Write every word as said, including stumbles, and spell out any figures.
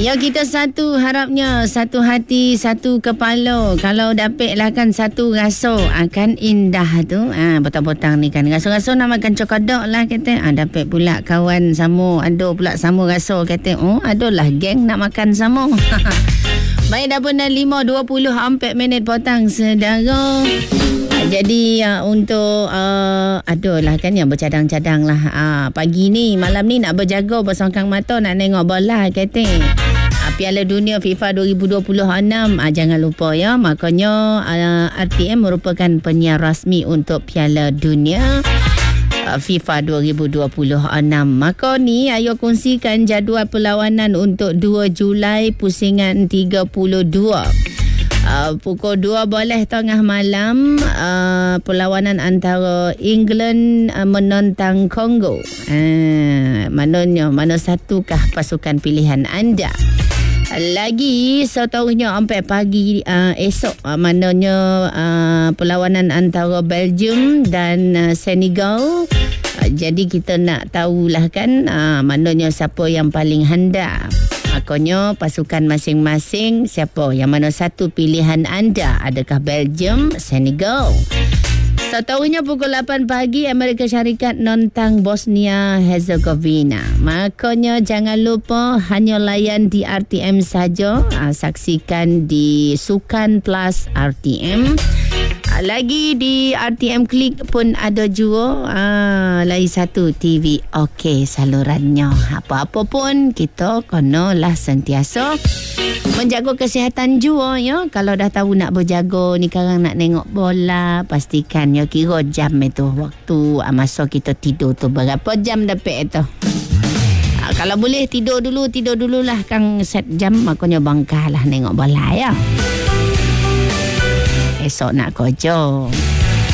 Ya, kita satu harapnya, satu hati, satu kepala. Kalau dapat lah kan satu rasa, akan indah tu. Ah, petang-petang ni kan rasa-rasa nak makan cokodok lah kata. Ah, dapat pula kawan sama, ada pula sama rasa kata. Oh, adalah geng nak makan sama. Baik, dah pun dah lima dua puluh empat minit petang saudara. Jadi uh, untuk uh, adalah kan yang bercadang-cadang lah uh, pagi ni, malam ni nak berjaga bersongkang mata nak tengok bola kata. Uh, Piala Dunia FIFA dua ribu dua puluh enam uh, jangan lupa ya. Makanya uh, R T M merupakan penyiar rasmi untuk Piala Dunia uh, FIFA dua ribu dua puluh enam. Maka ni ayo kongsikan jadual perlawanan untuk dua Julai pusingan tiga puluh dua. Uh, pukul dua boleh tengah malam uh, perlawanan antara England uh, menentang Kongo. Uh, mananya mana satukah pasukan pilihan anda? Lagi setahunya empat pagi uh, esok uh, mananya uh, perlawanan antara Belgium dan uh, Senegal. Uh, jadi kita nak tahulah kan uh, mananya siapa yang paling handal. Makanya pasukan masing-masing siapa yang mana satu pilihan anda? Adakah Belgium, Senegal? Setahunya pukul lapan pagi Amerika Syarikat nentang Bosnia Herzegovina. Makanya jangan lupa hanya layan di R T M saja. Saksikan di Sukan Plus R T M. Lagi di R T M Klik pun ada juga ah, lagi satu T V okey salurannya. Apa-apa pun kita kenalah sentiasa menjaga kesihatan juga ya. Kalau dah tahu nak berjaga ni sekarang nak tengok bola, pastikan ya kira jam itu waktu masa kita tidur tu berapa jam dapat itu. Ah, kalau boleh tidur dulu, tidur dululah kang set jam, makanya bangkahlah tengok bola ya. Esok nak kerja.